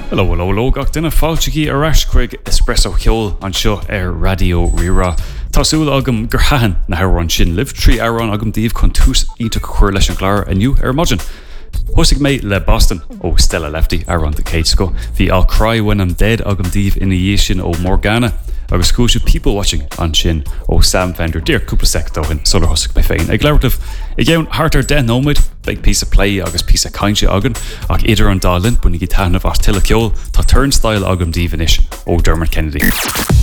Hello, gach duna fáilteí arás chuig espresso ceol an seo radio rira. Tásúil agam gurthahan na haran sin live trí aran agam díobh chun tús ítach chuir leis an gláir aniu margin. Thosig mé le Boston ó Stella Lefty around the Cage go. Bhí I'll cry when I'm dead agam díobh ina dhé sin ó Morgana. Agus cúisiú people watching an sin ó Sam Fender Dear cúpla sec dóin solar hosig mé féin. Ag leirtah I gceann hartar den nóid big piece of play agus piece of cainte agan ach idir an dálinn bunig I taithnamh as tilla ceol tá turnstile agam díobh inis ó Dermot Kennedy.